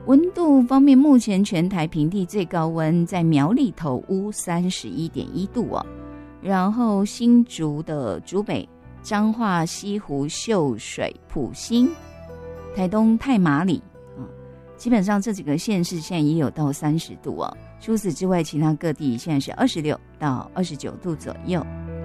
温度方面，目前全台平地最高温在苗栗头屋31.1度哦，然后新竹的竹北、彰化、西湖、秀水、埔心、台东太麻里基本上这几个县市现在也有到30度哦。除此之外，其他各地现在是26到29度左右。